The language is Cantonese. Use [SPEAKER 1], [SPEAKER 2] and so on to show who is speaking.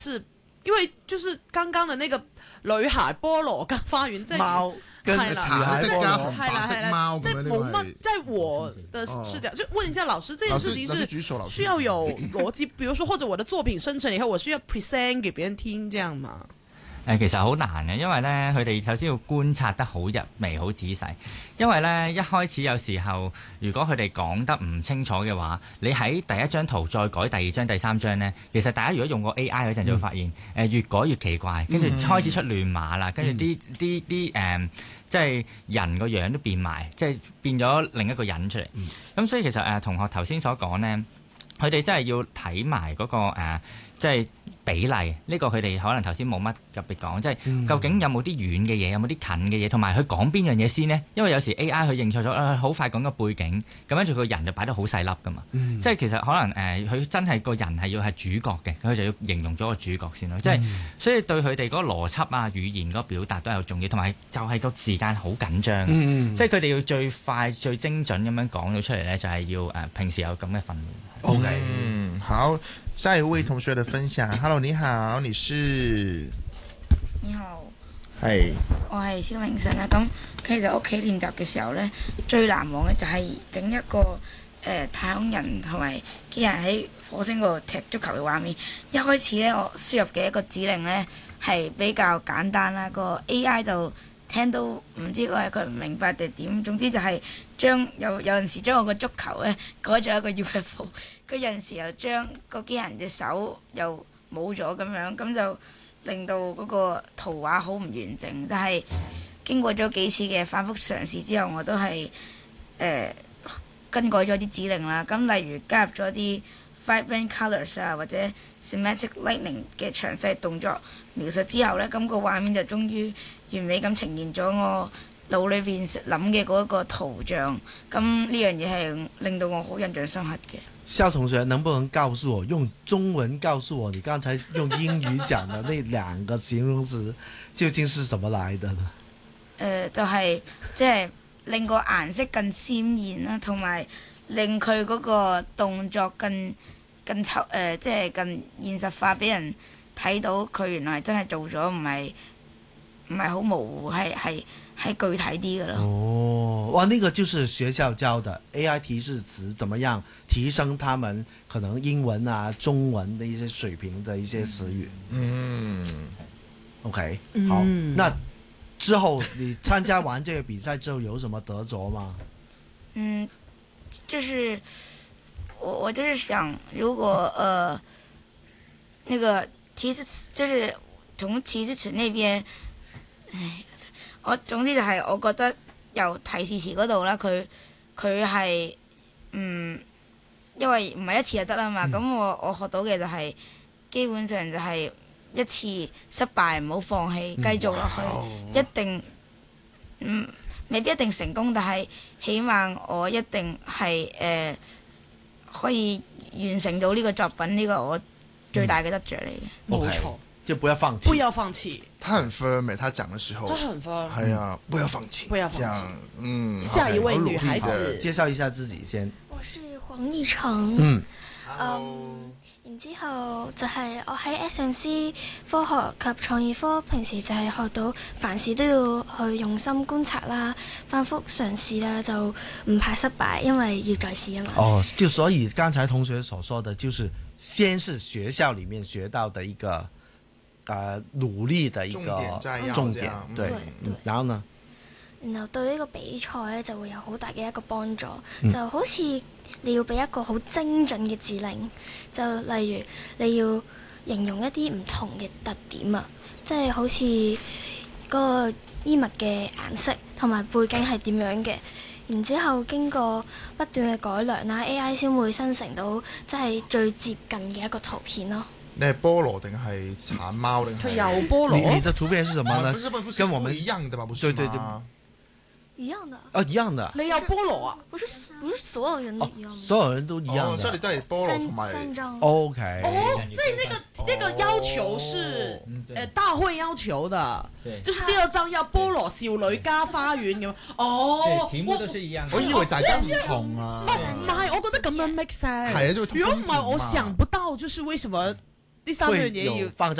[SPEAKER 1] 是因為就是剛剛的那個女孩菠蘿跟花園，即係
[SPEAKER 2] 貓跟
[SPEAKER 3] 茶色加紅
[SPEAKER 1] 係啦
[SPEAKER 3] 白色貓咁樣，
[SPEAKER 1] 即係冇乜，在我的視角，就問一下老師，這件事情是需要有邏輯，比如說或者我的作品生成以後，我需要 present 給別人聽，這樣嗎？
[SPEAKER 4] 其實好難嘅，因為咧佢哋首先要觀察得好入微、好仔細。因為咧一開始有時候，如果佢哋講得唔清楚嘅話，你喺第一張圖再改第二張、第三張咧，其實大家如果用過 AI 嗰陣就會發現，越改越奇怪，跟住開始出亂碼啦，跟住啲即係人個樣都變埋，即係變咗另一個人出嚟。咁所以其實同學頭先所講咧，佢哋真係要睇埋嗰個即係比例，呢個佢哋可能頭先冇乜特別講，即係究竟有冇啲遠嘅嘢，有冇啲近嘅嘢，同埋佢講邊樣嘢先呢？因為有時 AI 佢認錯咗，好快講個背景，咁跟住個人就擺得好細粒噶嘛。即係其實可能佢真係個人係要係主角嘅，佢就要形容咗個主角先咯。即係所以對佢哋嗰個邏輯啊、語言嗰個表達都係好重要，同埋就係個時間好緊張。即係佢哋要最快、最精準咁樣講到出嚟咧，就係要平時有咁嘅訓練。
[SPEAKER 3] OK，好，下一位同學的分享。Hello， 你好，你是？
[SPEAKER 5] 你好，
[SPEAKER 3] 係，
[SPEAKER 5] 我係蕭明信啦。咁其實屋企練習嘅時候呢，最難忘嘅就係整一個太空人同埋機械人喺火星嗰度踢足球嘅畫面。一開始呢，我輸入嘅一個指令呢係比較簡單啦，個 AI 就聽到唔知佢唔明白定點，總之就係有陣時將我個足球呢改咗一個 UFO， 佢有陣時又將個機械人隻手又冇咗咁樣，咁就令到嗰個圖畫好唔完整。但係經過咗幾次嘅反覆嘗試之後，我都係更改咗啲指令啦。咁例如加入咗啲 vibrant colours 啊，或者 cinematic lightning 嘅詳細動作描述之後呢，咁個畫面就終於完美咁呈現咗我腦裏邊諗嘅嗰一個圖像。咁呢樣嘢係令到我好印象深刻嘅。
[SPEAKER 2] 肖同學，能不能告訴我用中文告訴我，你剛才用英語講的那兩個形容詞究竟是怎麼來的呢？
[SPEAKER 5] 就係即係令個顏色更鮮豔啦，同埋令佢嗰個動作更即係更現實化，俾人睇到佢原來真係做咗，唔係好模糊，係具體啲嘅咯。
[SPEAKER 2] 哦，哇，那個就是學校教的 AI 提示詞，怎麼樣提升他們可能英文啊、中文的一些水平的一些詞語。OK，好，那之後你參加完這個比賽之後有什麼得着嗎？
[SPEAKER 5] 就是我就是想，如果那個提示詞，就是從提示詞那邊，我總之就係我覺得由提示詞嗰度啦，佢係因為唔係一次就得啦嘛。咁我學到嘅就係基本上就係一次失敗唔好放棄，繼續落去，一定未必一定成功，但係起碼我一定係可以完成到呢個作品，呢個我最大嘅得着嚟嘅。
[SPEAKER 1] 冇錯，
[SPEAKER 2] 就不要放棄，
[SPEAKER 1] 不要放棄。
[SPEAKER 3] 他很 firm，他講的時候，
[SPEAKER 1] 他很 firm，
[SPEAKER 3] 係啊，不要放棄，
[SPEAKER 1] 不要放棄。下一位女孩子，
[SPEAKER 2] 介紹一下自己先。
[SPEAKER 6] 我是黃義成。然之後就係我喺 S&C 科學及創意科，平時就係學到凡事都要去用心觀察啦，反覆嘗試啦，就唔怕失敗，因為要再試啊嘛。
[SPEAKER 2] 哦，就所以剛才同學所說的，就是先是學校裡面學到的一個努力的一個重點，對，然後呢？
[SPEAKER 6] 然後對呢個比賽咧就會有好大嘅一個幫助，就好似你要俾一個好精準嘅指令，就例如你要形容一啲唔同嘅特點啊，即係好似嗰個衣物嘅顏色同埋背景係點樣嘅，然之後經過不斷嘅改良啦 ，AI 先會生成到即係最接近嘅一個圖片咯。
[SPEAKER 3] 你係菠蘿定係橙貓定係？
[SPEAKER 1] 佢有菠蘿。
[SPEAKER 2] 你的圖片是什麼呢？跟我們
[SPEAKER 3] 一樣的吧？不是嗎？
[SPEAKER 2] 對對對。
[SPEAKER 6] 一樣的
[SPEAKER 2] 一樣的。
[SPEAKER 1] 你有菠蘿啊？
[SPEAKER 6] 不是所有人都一樣。
[SPEAKER 2] 所有人都一樣的。
[SPEAKER 3] 所以你都係菠蘿同埋。
[SPEAKER 2] OK。
[SPEAKER 1] 即係那個要求是大會要求的，就是第二張要菠蘿少女加花園咁。哦，
[SPEAKER 4] 題目都是一樣。
[SPEAKER 3] 我以為大家唔同啊。
[SPEAKER 1] 唔係，我覺得咁樣 make sense。
[SPEAKER 3] 係啊，
[SPEAKER 1] 如果唔係，我想不到，就是為什麼。 呢三樣嘢要
[SPEAKER 2] 放